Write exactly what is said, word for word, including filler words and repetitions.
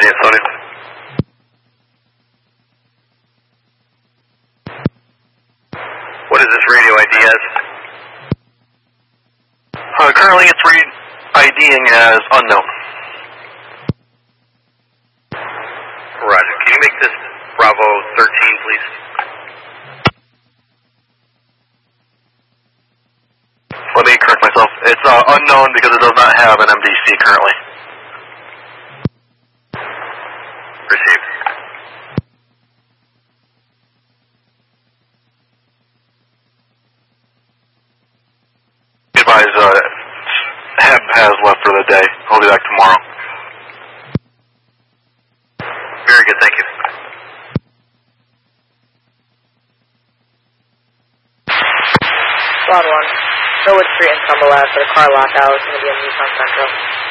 Antonio. What is this radio I D as? Uh, currently it's read IDing as unknown. Roger. Can you make this Bravo thirteen, please? Let me correct myself. It's uh, unknown because it does not have an M D C currently. Received. Advise, uh, Heb has left for the day. He'll be back tomorrow. Very good, thank you. Squad one. Millwood Street in Cumberland for the car lockout. It's going to be in Nissan Central.